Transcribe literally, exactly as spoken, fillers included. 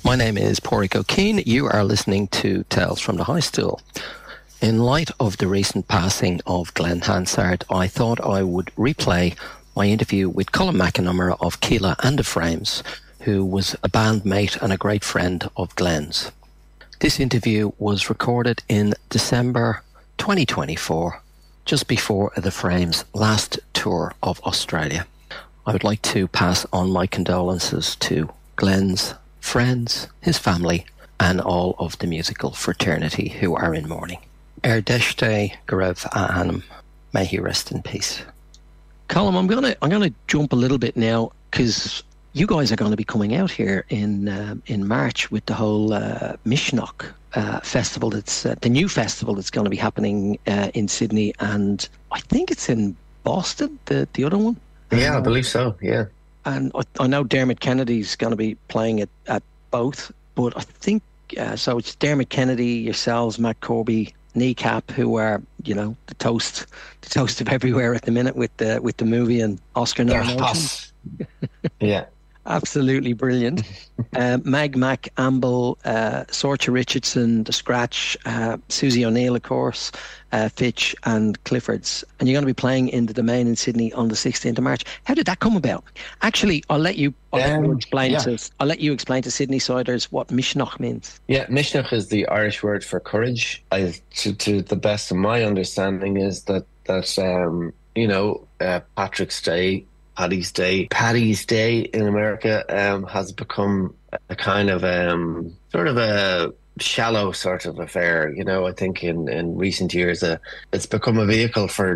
My name is Pádraig O'Keefe. You are listening to Tales from the High Stool. In light of the recent passing of Glen Hansard, I thought I would replay my interview with Colin McNamara of Keela and the Frames, who was a bandmate and a great friend of Glen's. This interview was recorded in December twenty twenty-four, just before the Frames' last tour of Australia. I would like to pass on my condolences to Glen's friends, his family, and all of the musical fraternity who are in mourning. Er deiste go raibh a Anam. May he rest in peace. Colin, I'm gonna I'm gonna jump a little bit now because you guys are going to be coming out here in um, in March with the whole uh, Mishnok uh, festival. That's uh, the new festival that's going to be happening uh, in Sydney, and I think it's in Boston. The the other one. Yeah, um, I believe so. Yeah. And I, I know Dermot Kennedy's going to be playing it at both, but I think, uh, so it's Dermot Kennedy, yourselves, Matt Corby, Kneecap, who are, you know, the toast the toast of everywhere at the minute with the with the movie and Oscar nominations. Yeah. Absolutely brilliant. uh, Mag Mac, Amble, uh, Sorcha Richardson, The Scratch, uh, Susie O'Neill, of course, uh, Fitch and Clifford's. And you're going to be playing in the Domain in Sydney on the sixteenth of March. How did that come about? Actually, I'll let you, I'll let you Um, explain yeah. to I'll let you explain to Sydney Siders what Mishnok means. Yeah, Mishnach is the Irish word for courage. I, to, to the best of my understanding, is that, that um, you know, uh, Patrick's Day, Paddy's Day, Paddy's Day in America um, has become a kind of um, sort of a shallow sort of affair. You know, I think in, in recent years uh, it's become a vehicle for